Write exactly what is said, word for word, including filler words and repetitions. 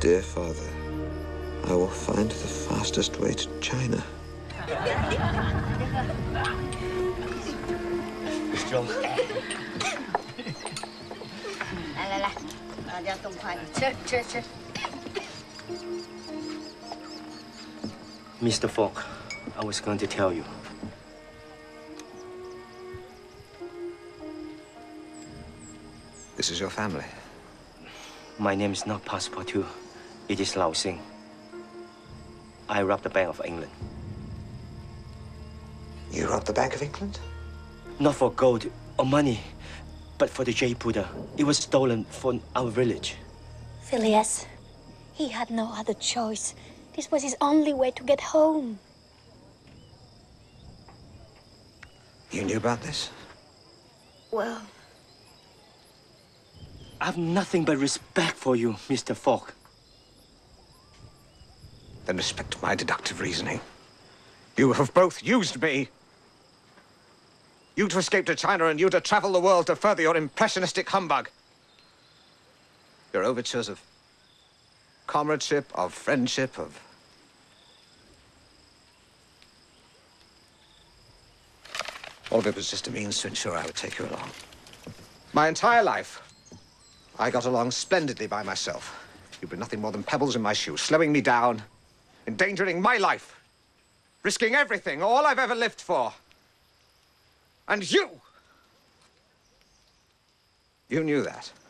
Dear father, I will find the fastest way to China. Miss Zhou. 来来来，大家动筷子，吃吃吃。 Mister Falk, I was going to tell you. This is your family. My name is not Passepartout. It is Lao Sing. I robbed the Bank of England. You robbed the Bank of England? Not for gold or money, but for the jade Buddha. It was stolen from our village. Phileas, he had no other choice. This was his only way to get home. You knew about this? Well... I have nothing but respect for you, Mister Falk. Then respect my deductive reasoning. You have both used me. You to escape to China and you to travel the world to further your impressionistic humbug. Your overtures of comradeship, of friendship, of... All of it was just a means to ensure I would take you along. My entire life, I got along splendidly by myself. You've been nothing more than pebbles in my shoes, slowing me down, endangering my life, risking everything, all I've ever lived for. And you! You knew that.